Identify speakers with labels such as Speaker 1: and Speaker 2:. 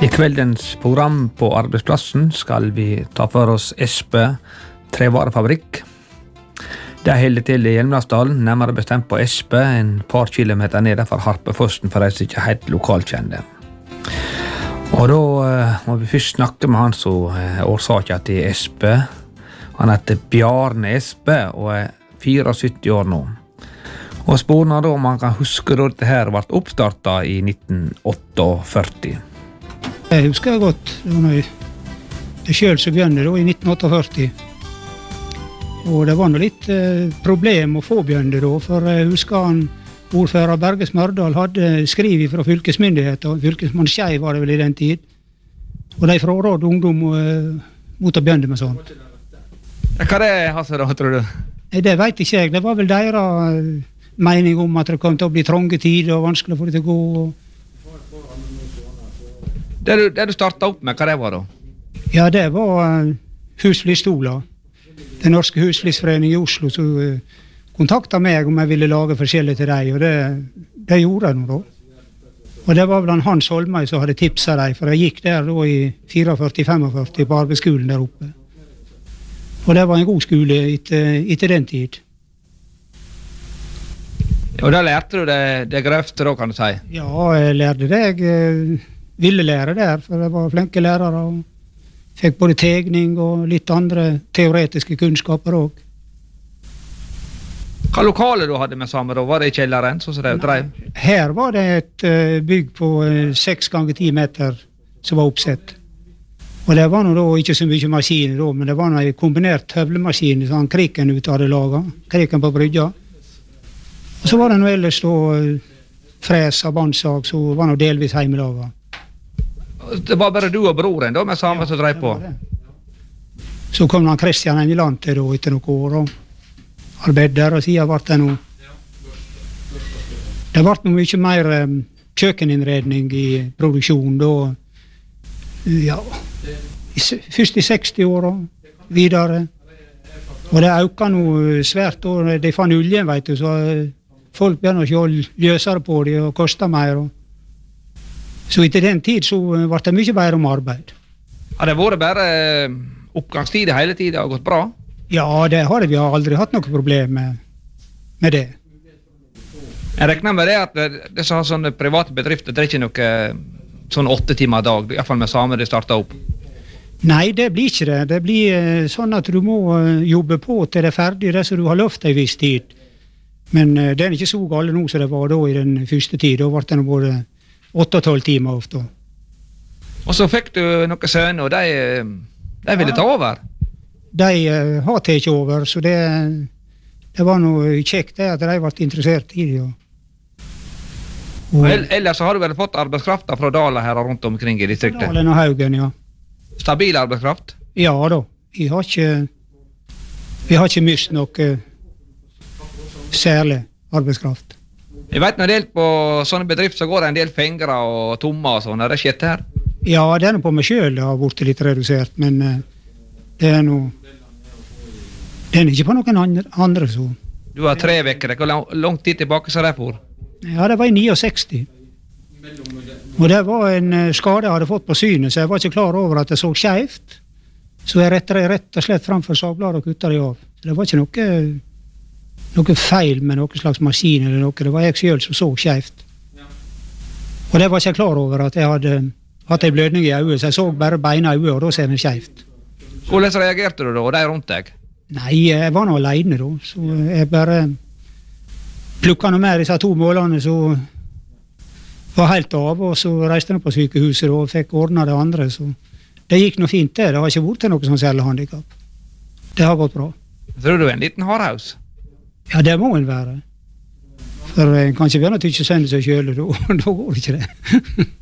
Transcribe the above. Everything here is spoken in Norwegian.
Speaker 1: I kveldens program på arbeidsplassen skal vi ta for oss Espe trevarefabrikk. Det holder til I Hjelmlandsdalen, nærmere bestemt på Espe, en par kilometer nede fra Harpefossen for de som ikke er helt lokalkjente. Og da må vi først snakke med han som årsaken til Espe. Han heter Bjarne Espe og er 74 år nå. Og spørsmålet da om han kan huske da dette her ble oppstartet I 1948.
Speaker 2: Jeg husker godt, det var jeg selv som begynte da I 1948. Og det var noe litt problem å få begynne da, for jeg husker han ordfører Berge Smørdal hadde skrivet fra fylkesmyndigheter, fylkesmann Skei var det vel I den tid, og de frarådde ungdom mot å begynne med sånn.
Speaker 1: Hva det Hasse da, tror du?
Speaker 2: Det vet ikke jeg, det var vel deres mening om at det kom til å bli trange tider og vanskelig å få det til å gå.
Speaker 1: Det du startet opp med, hva det var da?
Speaker 2: Ja, det var Husflistola. Den norske Husflisforeningen I Oslo som kontaktet meg om jeg ville lage forskjellig til deg, og det gjorde jeg nå da. Og det var blant Hans Holmøy som hadde tipset deg, for jeg gikk der da I 44-45 på arbeidsskolen der oppe. Og det var en god skole etter den tid.
Speaker 1: Og da lærte du det grøfte da, kan du si?
Speaker 2: Ja, jeg lærte det. Jeg ville lære der, for jeg var flinke lærere og fikk både tegning og litt andre teoretiske kunnskaper også.
Speaker 1: Hva lokale du hadde med sammen da? Var det I kjelleren, sånn som det drev?
Speaker 2: Her var det et bygg på 6 ganger 10 meter som var oppsett. Og det var nå da ikke så mye maskiner da, men det var en kombinert høvlemaskin som Kriken ut hadde laget, Kriken på brygga. Og så var det noe ellers da fres og bandsag, så var det delvis heimelaget.
Speaker 1: Det var bare du og broren da, med samme som drev på?
Speaker 2: Så kom han Kristian Engeland til da, etter noen år, og arbeidde der, og siden ble det noe. Det ble noe mye mer kjøkkeninnredning I produksjon da, ja, først I 60-årene, videre. Og det økte noe svært, og de fann oljen, vet du, så folk begynner å løsere på det, og kostet mer. Så etter den tid så ble det mye bedre om arbeid.
Speaker 1: Har det vært bare oppgangstid hele tiden og gått bra?
Speaker 2: Ja, det har vi aldri hatt noe problem med det.
Speaker 1: Jeg regner med det at det som har sånne private bedrifter, det ikke noe sånn 8 timer dag, I hvert fall med samme det startet opp.
Speaker 2: Nei, det blir ikke det. Det blir sånn at du må jobbe på til det er ferdig, det som du har lovt en viss tid. Men det ikke så gale nå som det var da I den første tid. Da var det både 8-12 timer ofte. Og så fikk du noen sønner, og de ville ta over? De har tatt over, så det var noe kjekt det, at de ble interessert I det. Og
Speaker 1: ellers så har du vel fått arbeidskrafter fra Dala her og rundt omkring I distriktet?
Speaker 2: Dalen og Haugen, ja.
Speaker 1: Stabil arbeidskraft? Ja
Speaker 2: da. Vi har ikke mist noe særlig arbeidskraft.
Speaker 1: Jeg vet når det gjelder på sånne bedrifter så går det en del fingre og tommer og sånn. Er det skjedd her?
Speaker 2: Ja, det noe på meg selv det har vært litt redusert, men det noe det ikke på noen andre så.
Speaker 1: Du har 3 vekker. Hvor lang tid tilbake så det for?
Speaker 2: Ja, det var I 69. Og det var en skade jeg hadde fått på synet, så jeg var ikke klar over at jeg så skjevt. Så jeg rettet rett og slett framfor sagbladet og kuttet det av. Så det var ikke noe feil med noen slags maskin eller noe. Det var jeg selv som så skjevt. Og det var ikke jeg klar over at jeg hadde hatt en blødning I øyet, så jeg så bare beina I øyet, og da ser den skjevt.
Speaker 1: Hvordan reagerte du da, og de rundt deg?
Speaker 2: Nei, jeg var nå alene da, så jeg bare plukket noe mer disse 2 målene, så var helt av, og så reiste jeg på sykehuset og fikk ordnet det andre, så det gikk noe fint det har ikke vært noe sånn særlig handicap. Det har gått bra.
Speaker 1: Tror du en liten hardhaus?
Speaker 2: Ja, det må en være. For en kan ikke være noe til ikke sende seg selv, da går det ikke det.